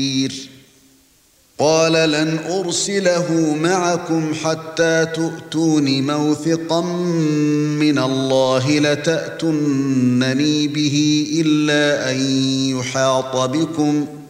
قال لن أرسله معكم حتى تؤتون موثقا من الله لتأتونني به إلا أن يحاط بكم